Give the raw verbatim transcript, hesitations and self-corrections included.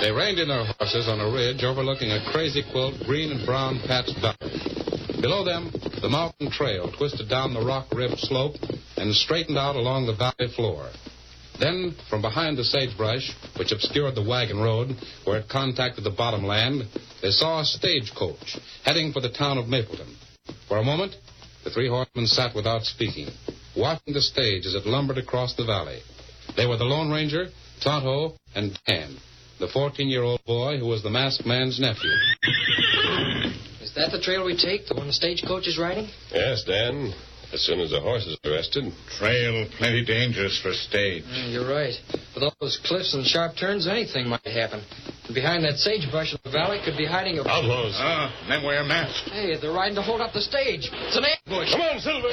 They reined in their horses on a ridge overlooking a crazy quilt green and brown patched valley. Below them, the mountain trail twisted down the rock-ribbed slope and straightened out along the valley floor. Then, from behind the sagebrush, which obscured the wagon road where it contacted the bottomland, they saw a stagecoach heading for the town of Mapleton. For a moment, the three horsemen sat without speaking, watching the stage as it lumbered across the valley. They were the Lone Ranger, Tonto, and Dan, the fourteen-year-old boy who was the masked man's nephew. Is that the trail we take, the one the stagecoach is riding? Yes, Dan. As soon as the horses are rested. Trail plenty dangerous for stage. Mm, you're right. With all those cliffs and sharp turns, anything might happen. And behind that sagebrush in the valley could be hiding a... Outlaws. Ah, them wear masks. Hey, they're riding to hold up the stage. It's an ambush. Come on, Silver.